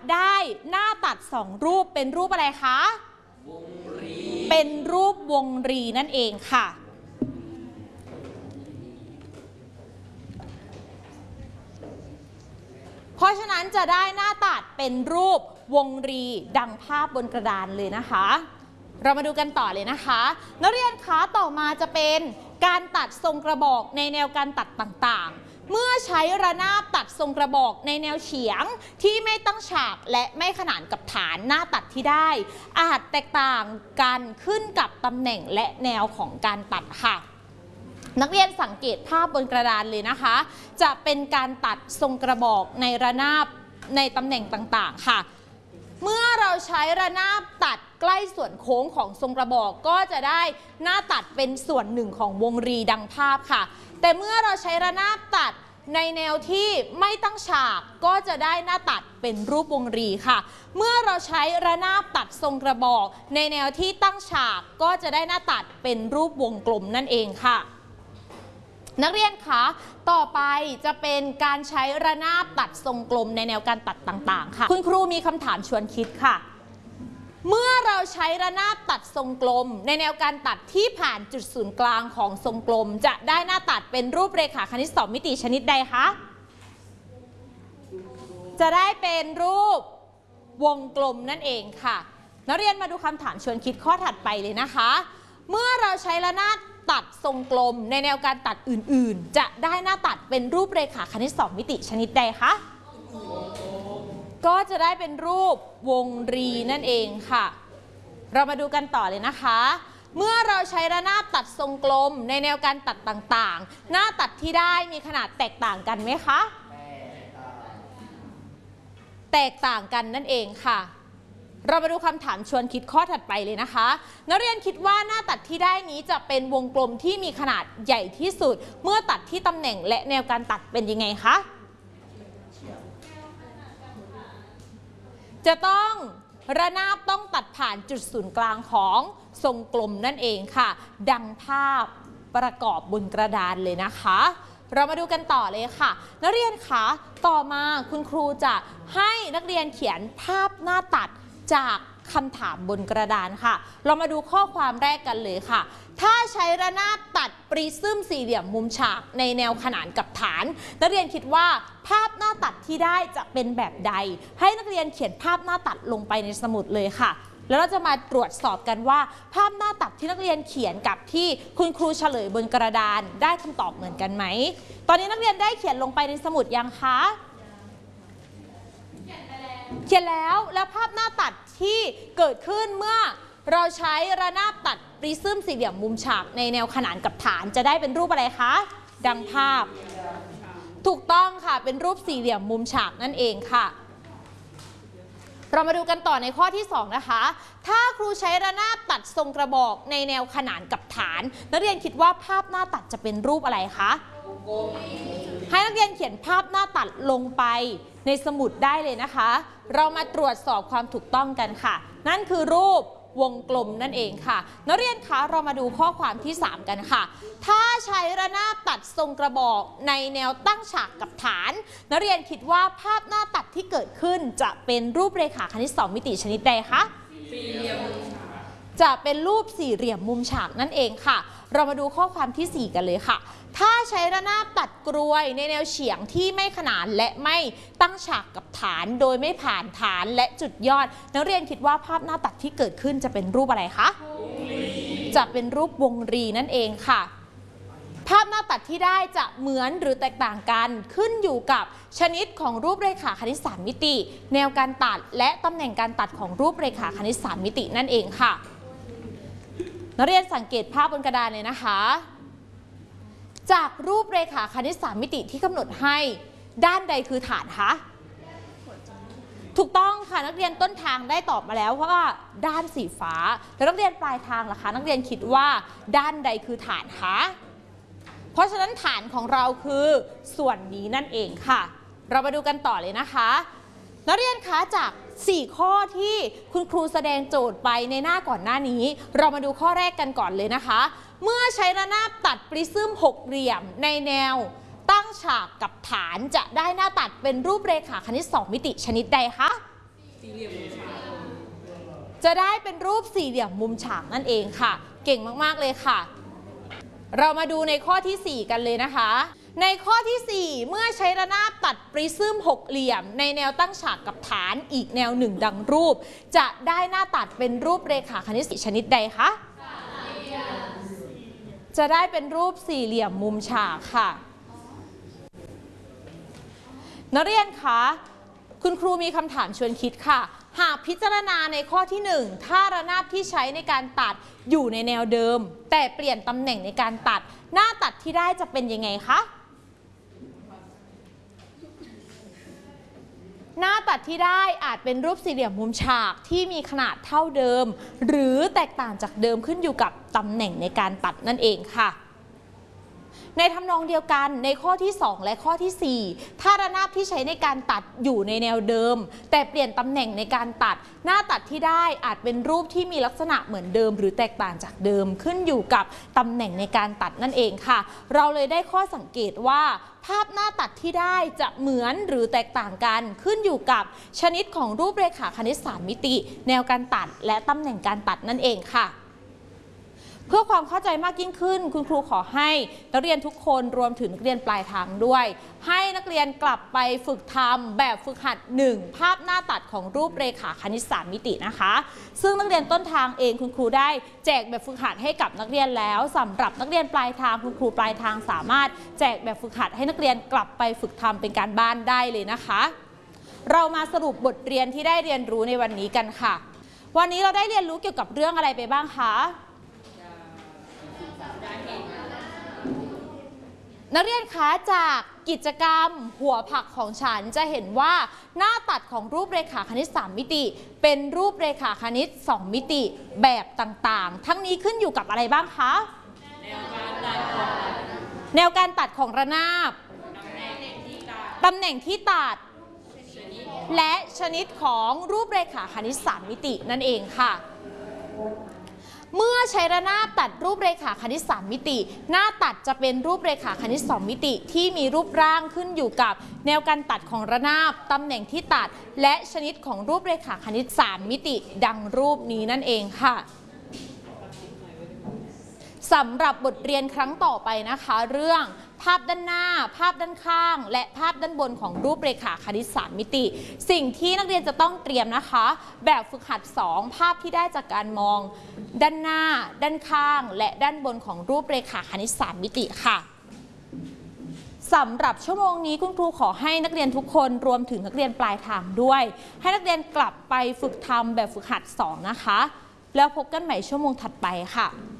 ได้หน้าตัด2รูปเป็นรูปอะไรคะวงรีเป็นรูปวงรีนั่นเองค่ะเพราะฉะนั้นจะได้หน้าตัดเป็นรูปวงรีดังภาพบนกระดานเลยนะคะเรามาดูกันต่อเลยนะคะนักเรียนคะต่อมาจะเป็นการตัดทรงกระบอกในแนวการตัดต่างๆเมื่อใช้ระนาบตัดทรงกระบอกในแนวเฉียงที่ไม่ตั้งฉากและไม่ขนานกับฐานหน้าตัดที่ได้อาจแตกต่างกันขึ้นกับตำแหน่งและแนวของการตัดค่ะนักเรียนสังเกตภาพบนกระดานเลยนะคะจะเป็นการตัดทรงกระบอกในระนาบในตำแหน่งต่างๆค่ะเมื่อเราใช้ระนาบตัดใกล้ส่วนโค้งของทรงกระบอกก็จะได้หน้าตัดเป็นส่วนหนึ่งของวงรีดังภาพค่ะแต่เมื่อเราใช้ระนาบตัดในแนวที่ไม่ตั้งฉากก็จะได้หน้าตัดเป็นรูปวงรีค่ะเมื่อเราใช้ระนาบตัดทรงกระบอกในแนวที่ตั้งฉากก็จะได้หน้าตัดเป็นรูปวงกลมนั่นเองค่ะนักเรียนคะต่อไปจะเป็นการใช้ระนาบตัดทรงกลมในแนวการตัดต่างๆค่ะคุณครูมีคำถามชวนคิดค่ะเมื่อเราใช้ระนาบตัดทรงกลมในแนวการตัดที่ผ่านจุดศูนย์กลางของทรงกลมจะได้หน้าตัดเป็นรูปเรขาคณิต2มิติชนิดใดคะจะได้เป็นรูปวงกลมนั่นเองค่ะนักเรียนมาดูคำถามชวนคิดข้อถัดไปเลยนะคะเมื่อเราใช้ระนาบตัดทรงกลมในแนวการตัดอื่นๆจะได้หน้าตัดเป็นรูปเรขาคณิต2มิติชนิดใดคะก็จะได้เป็นรูปวงรีนั่นเองค่ะเรามาดูกันต่อเลยนะคะเมื่อเราใช้ระนาบตัดทรงกลมในแนวการตัดต่างๆหน้าตัดที่ได้มีขนาดแตกต่างกันไหมคะแตกต่างกันนั่นเองค่ะเรามาดูคำถามชวนคิดข้อถัดไปเลยนะคะนักเรียนคิดว่าหน้าตัดที่ได้นี้จะเป็นวงกลมที่มีขนาดใหญ่ที่สุดเมื่อตัดที่ตำแหน่งและแนวการตัดเป็นยังไงคะจะต้องระนาบต้องตัดผ่านจุดศูนย์กลางของทรงกลมนั่นเองค่ะดังภาพประกอบบนกระดานเลยนะคะเรามาดูกันต่อเลยค่ะนักเรียนคะต่อมาคุณครูจะให้นักเรียนเขียนภาพหน้าตัดจากคำถามบนกระดานค่ะเรามาดูข้อความแรกกันเลยค่ะถ้าใช้ระนาบตัดปริซึมสี่เหลี่ยมมุมฉากในแนวขนานกับฐานนักเรียนคิดว่าภาพหน้าตัดที่ได้จะเป็นแบบใดให้นักเรียนเขียนภาพหน้าตัดลงไปในสมุดเลยค่ะแล้วเราจะมาตรวจสอบกันว่าภาพหน้าตัดที่นักเรียนเขียนกับที่คุณครูเฉลยบนกระดานได้คำตอบเหมือนกันไหมตอนนี้นักเรียนได้เขียนลงไปในสมุดยังคะเขียนแล้วภาพหน้าตัดที่เกิดขึ้นเมื่อเราใช้ระนาบตัดปริซึมสี่เหลี่ยมมุมฉากในแนวขนานกับฐานจะได้เป็นรูปอะไรคะดังภาพถูกต้องค่ะเป็นรูปสี่เหลี่ยมมุมฉากนั่นเองค่ะเรามาดูกันต่อในข้อที่2นะคะถ้าครูใช้ระนาบตัดทรงกระบอกในแนวขนานกับฐานนักเรียนคิดว่าภาพหน้าตัดจะเป็นรูปอะไรคะให้นักเรียนเขียนภาพหน้าตัดลงไปในสมุดได้เลยนะคะเรามาตรวจสอบความถูกต้องกันค่ะนั่นคือรูปวงกลมนั่นเองค่ะนักเรียนคะเรามาดูข้อความที่3กันค่ะถ้าใช้ระนาบตัดทรงกระบอกในแนวตั้งฉากกับฐานนักเรียนคิดว่าภาพหน้าตัดที่เกิดขึ้นจะเป็นรูปเรขาคณิต2มิติชนิดใดคะสี่เหลี่ยมมุมฉากจะเป็นรูปสี่เหลี่ยมมุมฉากนั่นเองค่ะเรามาดูข้อความที่4กันเลยค่ะถ้าใช้ระนาบตัดกรวยในแนวเฉียงที่ไม่ขนานและไม่ตั้งฉากกับฐานโดยไม่ผ่านฐานและจุดยอดนักเรียนคิดว่าภาพหน้าตัดที่เกิดขึ้นจะเป็นรูปอะไรคะจะเป็นรูปวงรีนั่นเองค่ะภาพหน้าตัดที่ได้จะเหมือนหรือแตกต่างกันขึ้นอยู่กับชนิดของรูปเรขาคณิต3มิติแนวการตัดและตำแหน่งการตัดของรูปเรขาคณิต3มิตินั่นเองค่ะนักเรียนสังเกตภาพบนกระดานเลยนะคะจากรูปเรขาคณิต3มิติที่กำหนดให้ด้านใดคือฐานคะถูกต้องค่ะนักเรียนต้นทางได้ตอบมาแล้วเพราะว่าด้านสีฟ้าแล้วนักเรียนปลายทางล่ะคะนักเรียนคิดว่าด้านใดคือฐานคะเพราะฉะนั้นฐานของเราคือส่วนนี้นั่นเองค่ะเรามาดูกันต่อเลยนะคะนักเรียนคะจาก4ข้อที่คุณครูแสดงโจทย์ไปในหน้าก่อนหน้านี้เรามาดูข้อแรกกันก่อนเลยนะคะเมื่อใช้ระนาบตัดปริซึมหกเหลี่ยมในแนวตั้งฉากกับฐานจะได้หน้าตัดเป็นรูปเรขาคณิต2มิติชนิดใดคะจะได้เป็นรูปสี่เหลี่ยมมุมฉากนั่นเองค่ะเก่งมากๆเลยค่ะเรามาดูในข้อที่ 4 กันเลยนะคะในข้อที่ 4 เมื่อใช้ระนาบตัดปริซึมหกเหลี่ยมในแนวตั้งฉากกับฐานอีกแนวหนึ่งดังรูปจะได้หน้าตัดเป็นรูปเรขาคณิตชนิดใดคะจะได้เป็นรูปสี่เหลี่ยมมุมฉากค่ะนักเรียนคะคุณครูมีคำถามชวนคิดค่ะหากพิจารณาในข้อที่ 1ถ้าระนาบที่ใช้ในการตัดอยู่ในแนวเดิมแต่เปลี่ยนตำแหน่งในการตัดหน้าตัดที่ได้จะเป็นยังไงคะหน้าตัดที่ได้อาจเป็นรูปสี่เหลี่ยมมุมฉากที่มีขนาดเท่าเดิมหรือแตกต่างจากเดิมขึ้นอยู่กับตำแหน่งในการตัดนั่นเองค่ะในทำนองเดียวกันในข้อที่ 2 และข้อที่ 4ถ้าระนาบที่ใช้ในการตัดอยู่ในแนวเดิมแต่เปลี่ยนตำแหน่งในการตัดหน้าตัดที่ได้อาจเป็นรูปที่มีลักษณะเหมือนเดิมหรือแตกต่างจากเดิมขึ้นอยู่กับตำแหน่งในการตัดนั่นเองค่ะเราเลยได้ข้อสังเกตว่าภาพหน้าตัดที่ได้จะเหมือนหรือแตกต่างกันขึ้นอยู่กับชนิดของรูปเรขาคณิต3 มิติแนวการตัดและตำแหน่งการตัดนั่นเองค่ะเพื่อความเข้าใจมากยิ่งขึ้นคุณครูขอให้นักเรียนทุกคนรวมถึงนักเรียนปลายทางด้วยให้นักเรียนกลับไปฝึกทำแบบฝึกหัด 1ภาพหน้าตัดของรูปเรขาคณิต3 มิตินะคะซึ่งนักเรียนต้นทางเองคุณครูได้แจกแบบฝึกหัดให้กับนักเรียนแล้วสำหรับนักเรียนปลายทางคุณครูปลายทางสามารถแจกแบบฝึกหัดให้นักเรียนกลับไปฝึกทำเป็นการบ้านได้เลยนะคะเรามาสรุปบทเรียนที่ได้เรียนรู้ในวันนี้กันค่ะวันนี้เราได้เรียนรู้เกี่ยวกับเรื่องอะไรไปบ้างคะนักเรียนคะจากกิจกรรมหัวผักของฉันจะเห็นว่าหน้าตัดของรูปเรขาคณิต3 มิติเป็นรูปเรขาคณิต2 มิติแบบต่างๆทั้งนี้ขึ้นอยู่กับอะไรบ้างคะแนวการตัดของระนาบตำแหน่งที่ตัดและชนิดของรูปเรขาคณิต3 มิตินั่นเองค่ะเมื่อใช้ระนาบตัดรูปเรขาคณิต3 มิติหน้าตัดจะเป็นรูปเรขาคณิต2 มิติที่มีรูปร่างขึ้นอยู่กับแนวการตัดของระนาบตำแหน่งที่ตัดและชนิดของรูปเรขาคณิต3 มิติดังรูปนี้นั่นเองค่ะสำหรับบทเรียนครั้งต่อไปนะคะเรื่องภาพด้านหน้าภาพด้านข้างและภาพด้านบนของรูปเรขาคณิต3 มิติสิ่งที่นักเรียนจะต้องเตรียมนะคะแบบฝึกหัด2ภาพที่ได้จากการมองด้านหน้าด้านข้างและด้านบนของรูปเรขาคณิต3 มิติค่ะสำหรับชั่วโมงนี้คุณครูขอให้นักเรียนทุกคนรวมถึงนักเรียนปลายทางด้วยให้นักเรียนกลับไปฝึกทำแบบฝึกหัด2นะคะแล้วพบกันใหม่ชั่วโมงถัดไปค่ะ